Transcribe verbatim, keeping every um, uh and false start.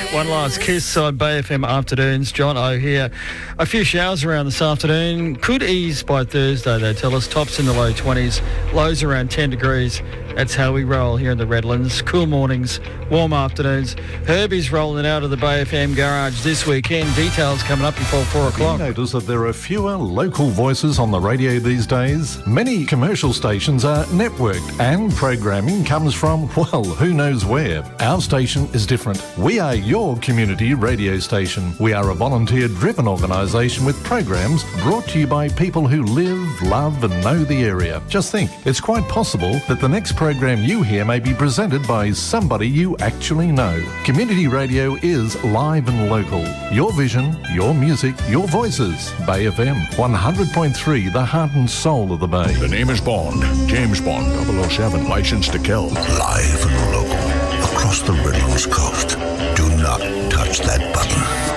One last kiss on Bay F M afternoons. John O here. A few showers around this afternoon. Could ease by Thursday, they tell us. Tops in the low twenties, lows around ten degrees. That's how we roll here in the Redlands. Cool mornings, warm afternoons. Herbie's rolling out of the Bay F M garage this weekend. Details coming up before four o'clock. You notice that there are fewer local voices on the radio these days? Many commercial stations are networked and programming comes from, well, who knows where. Our station is different. We are your community radio station. We are a volunteer-driven organisation with programs brought to you by people who live, love and know the area. Just think, it's quite possible that the next program you hear may be presented by somebody you actually know. Community radio is live and local. Your vision, your music, your voices. Bay F M, one hundred point three, the heart and soul of the Bay. The name is Bond. James Bond, double oh seven, licensed to kill. Live and local, across the Redlands coast. Do not touch that button.